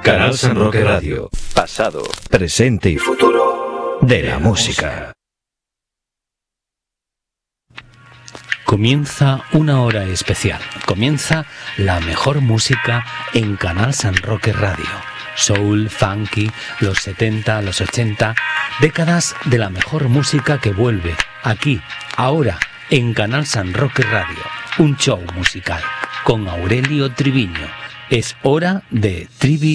Canal San Roque Radio. Pasado, presente y futuro de la música. Comienza una hora especial. Comienza la mejor música en Canal San Roque Radio. Soul, funky, los 70, los 80, décadas de la mejor música que vuelve aquí, ahora, en Canal San Roque Radio. Un show musical con Aurelio Triviño. Es hora de Trivi